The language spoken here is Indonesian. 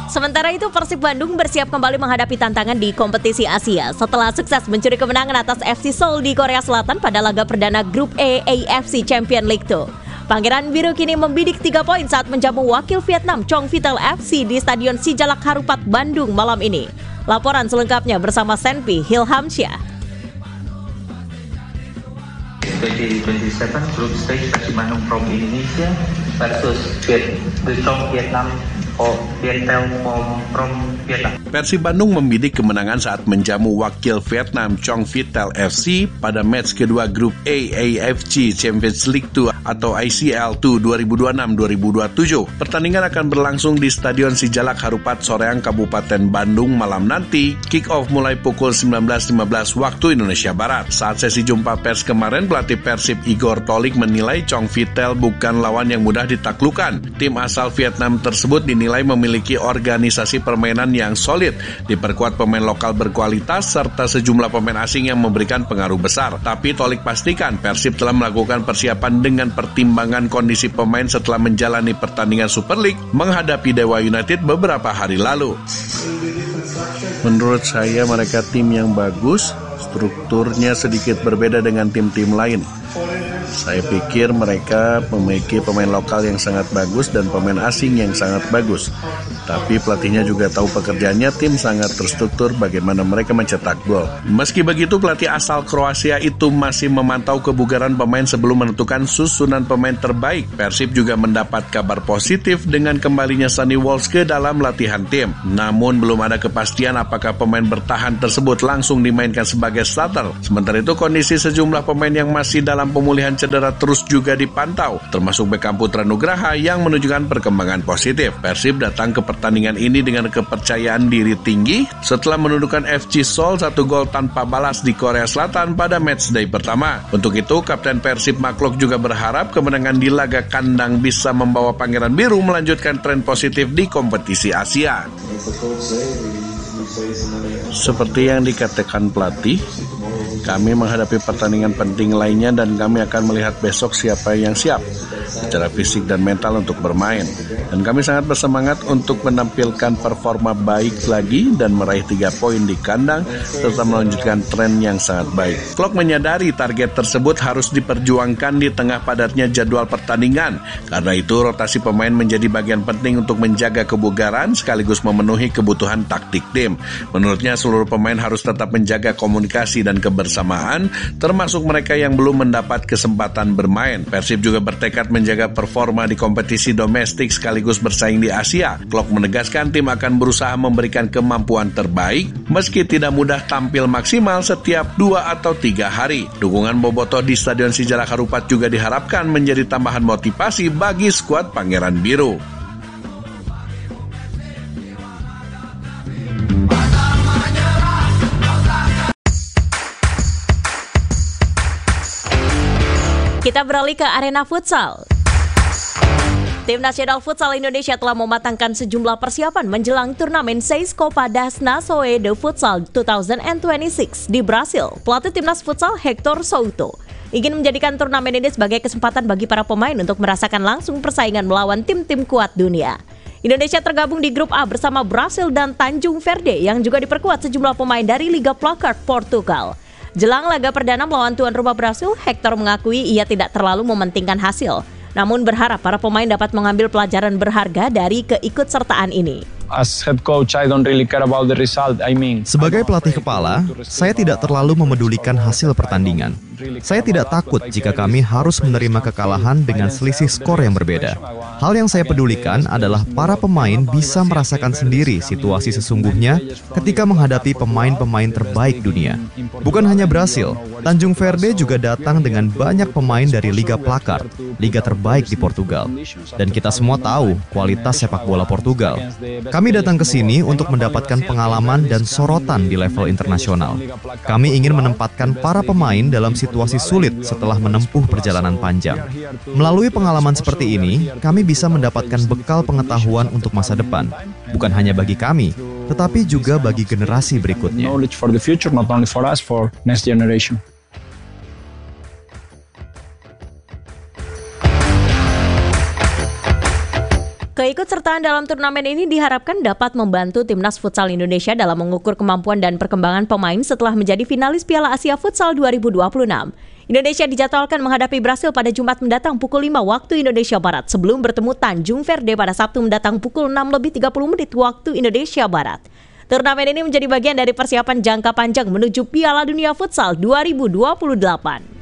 Sementara itu Persib Bandung bersiap kembali menghadapi tantangan di kompetisi Asia setelah sukses mencuri kemenangan atas FC Seoul di Korea Selatan pada laga perdana Grup E AFC Champions League 2. Pangeran Biru kini membidik 3 poin saat menjamu wakil Vietnam Chong Vitel FC di Stadion Sijalak Harupat Bandung malam ini. Laporan selengkapnya bersama Senpi Hilhamsyah. 2027 group stage Persib Bandung from Indonesia versus Chong Vietnam from Vietnam. Persib Bandung membidik kemenangan saat menjamu wakil Vietnam Chong Vitel FC pada match kedua Grup A AFC Champions League 2 atau ICL 2 2026-2027. Pertandingan akan berlangsung di Stadion Sijalak Harupat Soreang, Kabupaten Bandung malam nanti. Kick-off mulai pukul 19.15 waktu Indonesia Barat. Saat sesi jumpa pers kemarin, pelatih Persib Igor Tolik menilai Chong Vitel bukan lawan yang mudah ditaklukkan. Tim asal Vietnam tersebut dinilai memiliki organisasi permainan yang solid, diperkuat pemain lokal berkualitas, serta sejumlah pemain asing yang memberikan pengaruh besar. Tapi Tolik pastikan Persib telah melakukan persiapan dengan pertimbangan kondisi pemain setelah menjalani pertandingan Super League menghadapi Dewa United beberapa hari lalu. Menurut saya mereka tim yang bagus, strukturnya sedikit berbeda dengan tim-tim lain. Saya pikir mereka memiliki pemain lokal yang sangat bagus dan pemain asing yang sangat bagus. Tapi pelatihnya juga tahu pekerjaannya, tim sangat terstruktur bagaimana mereka mencetak gol. Meski begitu, pelatih asal Kroasia itu masih memantau kebugaran pemain sebelum menentukan susunan pemain terbaik. Persib juga mendapat kabar positif dengan kembalinya Sonny Walsh ke dalam latihan tim. Namun belum ada kepastian apakah pemain bertahan tersebut langsung dimainkan sebagai starter. Sementara itu kondisi sejumlah pemain yang masih dalam pemulihan cedera terus juga dipantau, termasuk Beckham Putra Nugraha yang menunjukkan perkembangan positif. Persib datang ke pertandingan ini dengan kepercayaan diri tinggi setelah menundukkan FC Seoul 1 gol tanpa balas di Korea Selatan pada matchday pertama. Untuk itu, Kapten Persib Maklok juga berharap kemenangan di laga kandang bisa membawa Pangeran Biru melanjutkan tren positif di kompetisi Asia. Seperti yang dikatakan pelatih, kami menghadapi pertandingan penting lainnya dan kami akan melihat besok siapa yang siap secara fisik dan mental untuk bermain. Dan kami sangat bersemangat untuk menampilkan performa baik lagi dan meraih 3 poin di kandang serta melanjutkan tren yang sangat baik. Klok menyadari target tersebut harus diperjuangkan di tengah padatnya jadwal pertandingan. Karena itu rotasi pemain menjadi bagian penting untuk menjaga kebugaran sekaligus memenuhi kebutuhan taktik tim. Menurutnya seluruh pemain harus tetap menjaga komunikasi dan kebersamaan, termasuk mereka yang belum mendapat kesempatan bermain. Persib juga bertekad menjaga performa di kompetisi domestik sekaligus bersaing di Asia. Klok menegaskan tim akan berusaha memberikan kemampuan terbaik meski tidak mudah tampil maksimal setiap 2 atau 3 hari. Dukungan bobotoh di Stadion Sijalak Harupat juga diharapkan menjadi tambahan motivasi bagi skuad Pangeran Biru. Kita beralih ke arena futsal. Tim Nasional Futsal Indonesia telah mematangkan sejumlah persiapan menjelang turnamen Seis Copa das Nações de Futsal 2026 di Brasil. Pelatih Timnas Futsal Hector Souto ingin menjadikan turnamen ini sebagai kesempatan bagi para pemain untuk merasakan langsung persaingan melawan tim-tim kuat dunia. Indonesia tergabung di grup A bersama Brasil dan Tanjung Verde yang juga diperkuat sejumlah pemain dari Liga Placard Portugal. Jelang laga perdana melawan tuan rumah Brasil, Hector mengakui ia tidak terlalu mementingkan hasil, namun berharap para pemain dapat mengambil pelajaran berharga dari keikutsertaan ini. As head coach, I don't really care about the result. Sebagai pelatih kepala, saya tidak terlalu memedulikan hasil pertandingan. Saya tidak takut jika kami harus menerima kekalahan dengan selisih skor yang berbeda. Hal yang saya pedulikan adalah para pemain bisa merasakan sendiri situasi sesungguhnya ketika menghadapi pemain-pemain terbaik dunia. Bukan hanya Brasil, Tanjung Verde juga datang dengan banyak pemain dari Liga Placard, liga terbaik di Portugal. Dan kita semua tahu kualitas sepak bola Portugal. Kami datang ke sini untuk mendapatkan pengalaman dan sorotan di level internasional. Kami ingin menempatkan para pemain dalam situasi sulit setelah menempuh perjalanan panjang. Melalui pengalaman seperti ini, kami bisa mendapatkan bekal pengetahuan untuk masa depan, bukan hanya bagi kami, tetapi juga bagi generasi berikutnya. Keikutsertaan dalam turnamen ini diharapkan dapat membantu Timnas Futsal Indonesia dalam mengukur kemampuan dan perkembangan pemain setelah menjadi finalis Piala Asia Futsal 2026. Indonesia dijadwalkan menghadapi Brasil pada Jumat mendatang pukul 5 waktu Indonesia Barat sebelum bertemu Tanjung Verde pada Sabtu mendatang pukul 6:30 waktu Indonesia Barat. Turnamen ini menjadi bagian dari persiapan jangka panjang menuju Piala Dunia Futsal 2028.